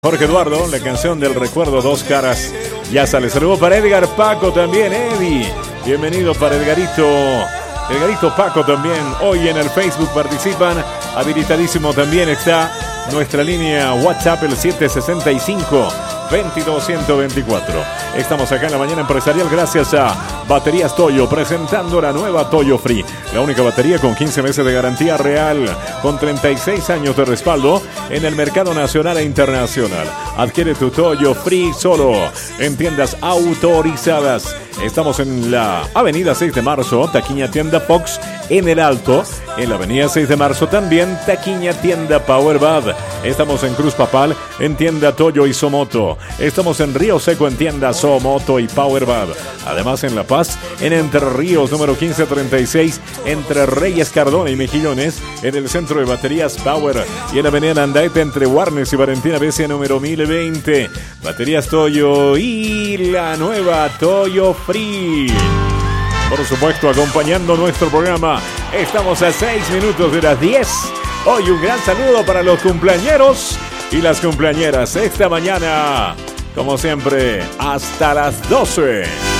Jorge Eduardo, la canción del recuerdo, Dos Caras. Ya sale. Saludos para Edgar Paco también, Eddie. Bienvenido para Edgarito Paco también. Hoy en el Facebook participan. Habilitadísimo también está nuestra línea WhatsApp, el 765-22124. Estamos acá en la mañana empresarial gracias a Baterías Toyo, presentando la nueva Toyo Free. La única batería con 15 meses de garantía real, con 36 años de respaldo en el mercado nacional e internacional. Adquiere tu Toyo Free solo en tiendas autorizadas. Estamos en la avenida 6 de marzo, taquilla tienda Fox en el Alto. En la avenida 6 de marzo también, taquilla tienda Powerbad. Estamos en Cruz Papal, en tienda Toyo y Somoto. Estamos en Río Seco, en tienda Somoto y Powerbad. Además en La Paz, en Entre Ríos, número 1536, entre Reyes Cardona y Mejillones, en el centro de baterías Power. Y en la avenida Landaeta, entre Warnes y Valentina Becia, número 1020. Baterías Toyo y la nueva Toyo Free. Por supuesto, acompañando nuestro programa, estamos a 6 minutos de las 10. Hoy un gran saludo para los cumpleañeros y las cumpleañeras esta mañana, como siempre, hasta las 12.